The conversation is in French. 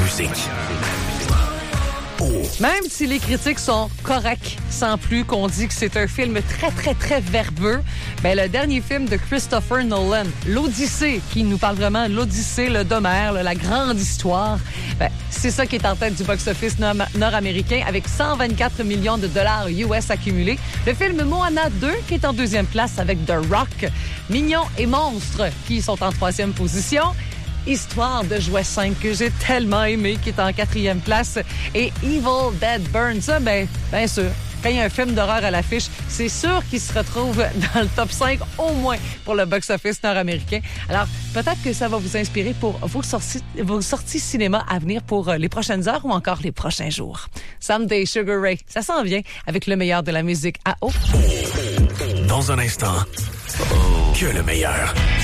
musique. Même si les critiques sont correctes, sans plus qu'on dit que c'est un film très, très, très verbeux, ben, le dernier film de Christopher Nolan, l'Odyssée, qui nous parle vraiment de l'Odyssée, le d'Homère, la grande histoire, ben, c'est ça qui est en tête du box-office nord-américain avec 124 millions de dollars US accumulés. Le film Moana 2, qui est en deuxième place avec The Rock. Mignon et Monstre, qui sont en troisième position. Histoire de jouet 5 que j'ai tellement aimé, qui est en quatrième place. Et Evil Dead Burn, ça, bien sûr. Quand il y a un film d'horreur à l'affiche, c'est sûr qu'il se retrouve dans le top 5 au moins pour le box-office nord-américain. Alors, peut-être que ça va vous inspirer pour vos sorties cinéma à venir pour les prochaines heures ou encore les prochains jours. Someday Sugar Ray, ça s'en vient avec le meilleur de la musique à eau. Dans un instant, que le meilleur.